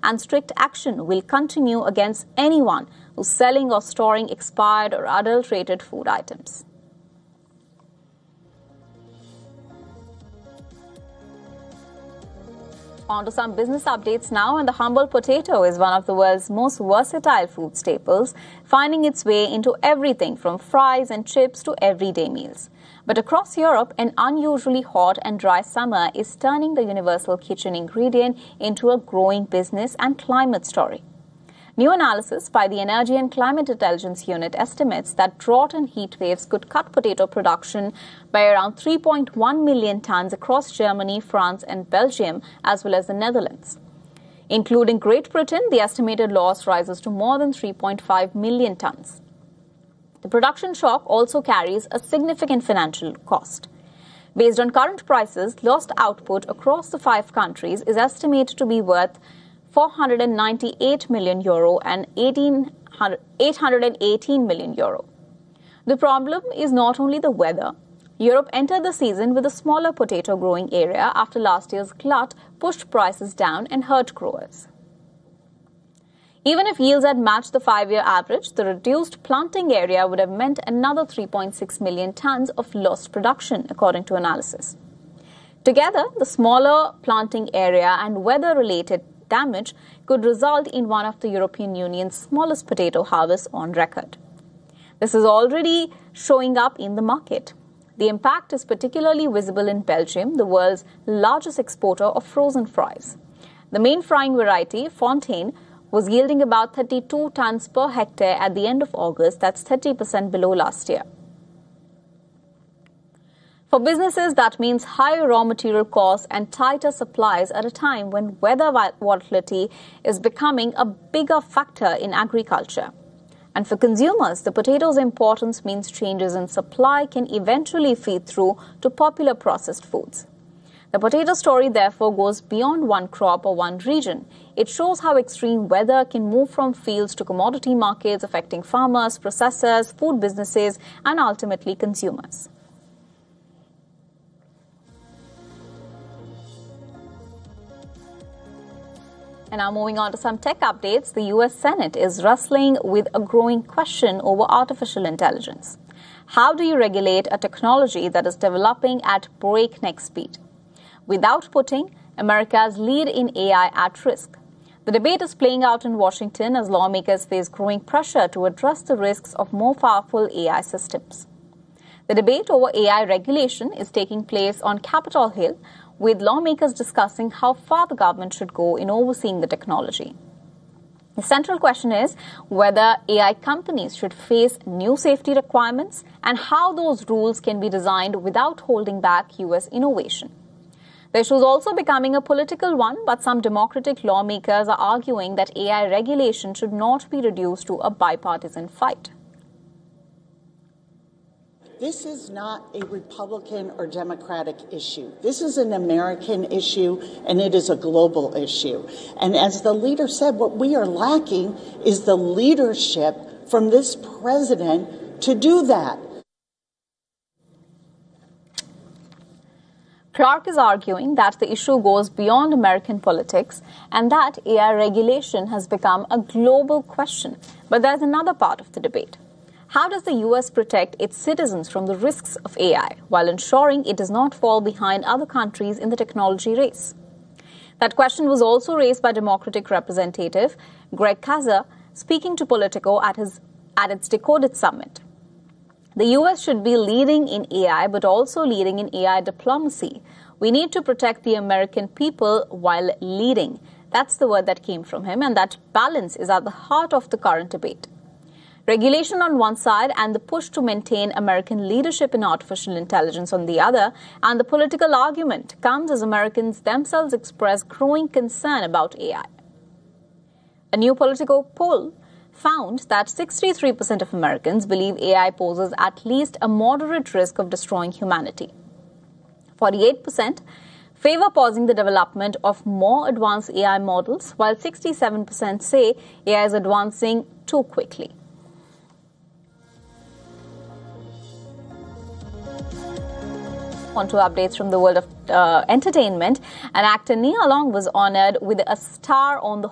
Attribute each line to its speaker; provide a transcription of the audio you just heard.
Speaker 1: and strict action will continue against anyone who's selling or storing expired or adulterated food items. On to some business updates now, and the humble potato is one of the world's most versatile food staples, finding its way into everything from fries and chips to everyday meals. But across Europe, an unusually hot and dry summer is turning the universal kitchen ingredient into a growing business and climate story. New analysis by the Energy and Climate Intelligence Unit estimates that drought and heat waves could cut potato production by around 3.1 million tons across Germany, France and Belgium, as well as the Netherlands. Including Great Britain, the estimated loss rises to more than 3.5 million tons. The production shock also carries a significant financial cost. Based on current prices, lost output across the 5 countries is estimated to be worth €498 million and €818 million. The problem is not only the weather. Europe entered the season with a smaller potato growing area after last year's glut pushed prices down and hurt growers. Even if yields had matched the 5-year average, the reduced planting area would have meant another 3.6 million tons of lost production, according to analysis. Together, the smaller planting area and weather-related damage could result in one of the European Union's smallest potato harvests on record. This is already showing up in the market. The impact is particularly visible in Belgium, the world's largest exporter of frozen fries. The main frying variety, Fontaine, was yielding about 32 tons per hectare at the end of August. That's 30% below last year. For businesses, that means higher raw material costs and tighter supplies at a time when weather volatility is becoming a bigger factor in agriculture. And for consumers, the potato's importance means changes in supply can eventually feed through to popular processed foods. The potato story, therefore, goes beyond one crop or one region. It shows how extreme weather can move from fields to commodity markets, affecting farmers, processors, food businesses, and ultimately consumers. And now moving on to some tech updates, the US Senate is wrestling with a growing question over artificial intelligence. How do you regulate a technology that is developing at breakneck speed without putting America's lead in AI at risk? The debate is playing out in Washington as lawmakers face growing pressure to address the risks of more powerful AI systems. The debate over AI regulation is taking place on Capitol Hill, with lawmakers discussing how far the government should go in overseeing the technology. The central question is whether AI companies should face new safety requirements and how those rules can be designed without holding back U.S. innovation. The issue is also becoming a political one, but some Democratic lawmakers are arguing that AI regulation should not be reduced to a bipartisan fight.
Speaker 2: This is not a Republican or Democratic issue. This is an American issue, and it is a global issue. And as the leader said, what we are lacking is the leadership from this president to do that.
Speaker 1: Clark is arguing that the issue goes beyond American politics and that AI regulation has become a global question. But there's another part of the debate. How does the U.S. protect its citizens from the risks of AI while ensuring it does not fall behind other countries in the technology race? That question was also raised by Democratic Representative Greg Casar, speaking to Politico at its Decoded Summit. The U.S. should be leading in AI, but also leading in AI diplomacy. We need to protect the American people while leading. That's the word that came from him, and that balance is at the heart of the current debate. Regulation on one side and the push to maintain American leadership in artificial intelligence on the other, and the political argument comes as Americans themselves express growing concern about AI. A new Politico poll found that 63% of Americans believe AI poses at least a moderate risk of destroying humanity. 48% favor pausing the development of more advanced AI models, while 67% say AI is advancing too quickly. On to updates from the world of entertainment. And actor Nia Long was honored with a star on the